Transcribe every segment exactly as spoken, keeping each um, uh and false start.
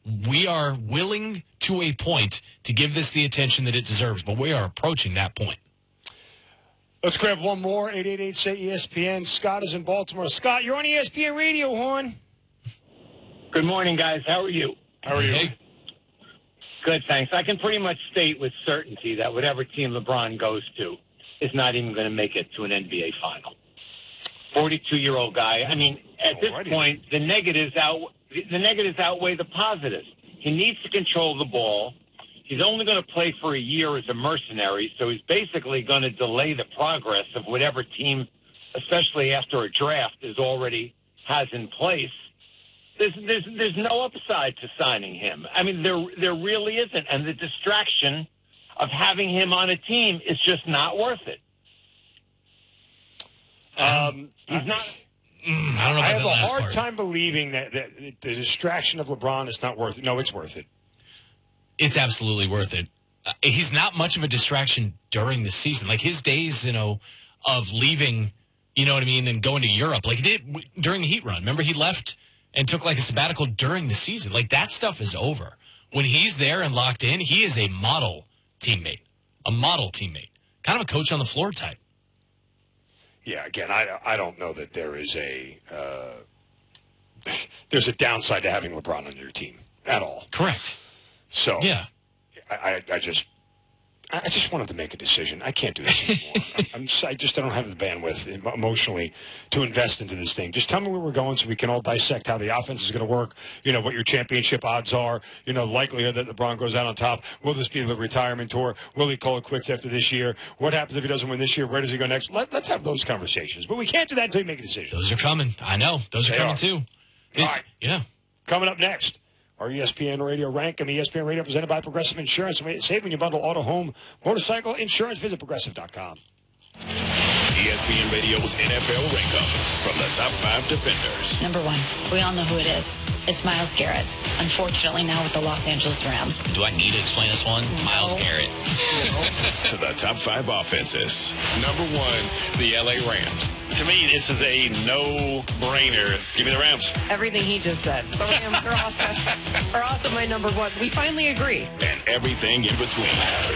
we are willing to a point to give this the attention that it deserves, but we are approaching that point. Let's grab one more. eight eight eight, say E S P N. Scott is in Baltimore. Scott, you're on E S P N Radio, hon. Good morning, guys. How are you? How are you? Hey. Good, thanks. I can pretty much state with certainty that whatever team LeBron goes to is not even going to make it to an N B A final. forty-two-year-old guy. I mean, at this Alrighty. point, the negatives out the negatives outweigh the positives. He needs to control the ball. He's only going to play for a year as a mercenary, so he's basically going to delay the progress of whatever team, especially after a draft, is already has in place. There's, there's, there's no upside to signing him. I mean, there, there really isn't. And the distraction of having him on a team is just not worth it. Um, He's not. Mm, I don't know I about have that a last hard part. time believing that, that the distraction of LeBron is not worth it. No, it's worth it. It's absolutely worth it. Uh, he's not much of a distraction during the season. Like his days, you know, of leaving, you know what I mean, and going to Europe, like he did w- during the Heat run. Remember, he left and took like a sabbatical during the season. Like that stuff is over. When he's there and locked in, he is a model teammate, a model teammate, kind of a coach on the floor type. Yeah, again, I, I don't know that there is a uh, there's a downside to having LeBron on your team at all. Correct. So Yeah. I, I, I just I just wanted to make a decision. I can't do this anymore. I'm, I'm just, I just don't have the bandwidth emotionally to invest into this thing. Just tell me where we're going so we can all dissect how the offense is going to work, you know, what your championship odds are, you know, likelihood that LeBron goes out on top. Will this be the retirement tour? Will he call it quits after this year? What happens if he doesn't win this year? Where does he go next? Let, let's have those conversations. But we can't do that until you make a decision. Those are coming. I know. Those are They coming are. too. All This- right. Yeah. Coming up next, our E S P N Radio Rank and E S P N Radio presented by Progressive Insurance. Save when you bundle auto, home, motorcycle insurance. Visit progressive dot com. E S P N Radio's N F L Rank-Up from the top five defenders. Number one, we all know who it is. It's Myles Garrett. Unfortunately, now with the Los Angeles Rams. Do I need to explain this one? Myles Garrett. To the top five offenses. Number one, the L A Rams. To me, this is a no-brainer. Give me the Rams. Everything he just said. The Rams are also, are also my number one. We finally agree. And everything in between.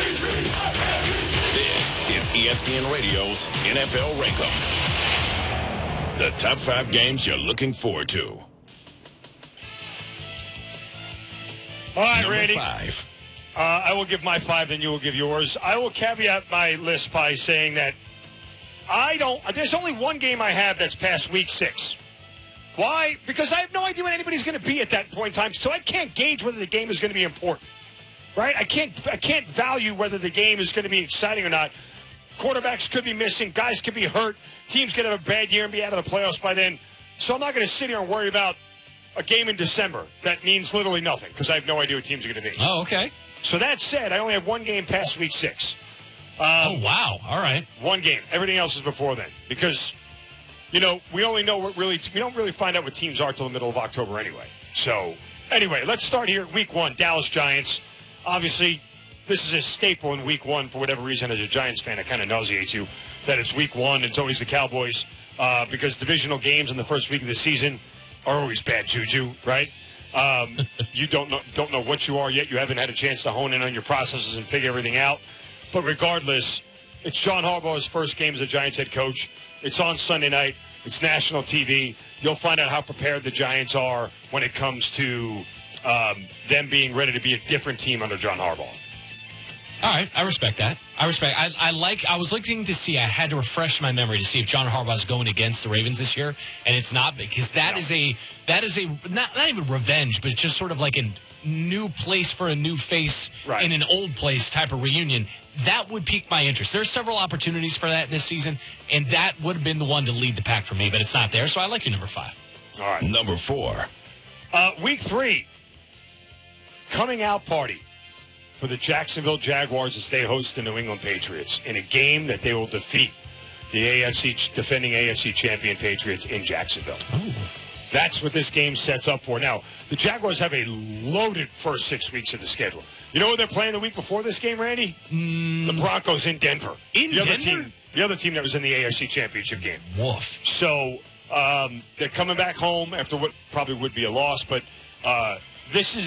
This is E S P N Radio's N F L Rank-Up. The top five games you're looking forward to. All right, Number Randy. five. Uh, I will give my five, then you will give yours. I will caveat my list by saying that I don't. There's only one game I have that's past week six. Why? Because I have no idea when anybody's going to be at that point in time, so I can't gauge whether the game is going to be important. Right? I can't. I can't value whether the game is going to be exciting or not. Quarterbacks could be missing. Guys could be hurt. Teams could have a bad year and be out of the playoffs by then. So I'm not going to sit here and worry about a game in December that means literally nothing because I have no idea what teams are going to be. Oh, okay. So that said, I only have one game past week six. Um, Oh, wow. All right. One game. Everything else is before then because, you know, we only know what really we don't really find out what teams are till the middle of October anyway. So anyway, let's start here at week one. Dallas Giants. Obviously, this is a staple in week one for whatever reason. As a Giants fan, it kind of nauseates you that it's week one. It's always the Cowboys uh, because divisional games in the first week of the season are always bad juju, right? Um, you don't know don't know what you are yet. You haven't had a chance to hone in on your processes and figure everything out. But regardless, it's John Harbaugh's first game as a Giants head coach. It's on Sunday night. It's national T V. You'll find out how prepared the Giants are when it comes to um, them being ready to be a different team under John Harbaugh. All right, I respect that. I respect. I, I like. I was looking to see. I had to refresh my memory to see if John Harbaugh's going against the Ravens this year, and it's not because that No. is a that is a not not even revenge, but it's just sort of like a new place for a new face Right. in an old place type of reunion. That would pique my interest. There's several opportunities for that this season, and that would have been the one to lead the pack for me, but it's not there. So I like your number five. All right. Number four. Uh, week three, coming out party for the Jacksonville Jaguars as they host the New England Patriots in a game that they will defeat the A F C defending A F C champion Patriots in Jacksonville. Oh. That's what this game sets up for. Now, the Jaguars have a loaded first six weeks of the schedule. You know what they're playing the week before this game, Randy? Mm, The Broncos in Denver. In the other Denver? Team, the other team that was in the A F C championship game. woof. So um, they're coming back home after what probably would be a loss, but uh, this is